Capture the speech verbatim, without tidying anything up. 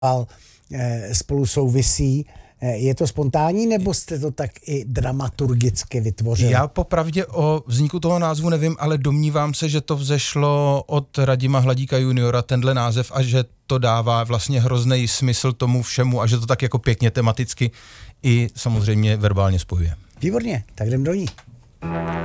spolu souvisí. Je to spontánní, nebo jste to tak i dramaturgicky vytvořili? Já popravdě o vzniku toho názvu nevím, ale domnívám se, že to vzešlo od Radima Hladíka juniora, tenhle název, a že to dává vlastně hrozný smysl tomu všemu a že to tak jako pěkně tematicky i samozřejmě verbálně spojuje. Výborně, tak jdem do ní.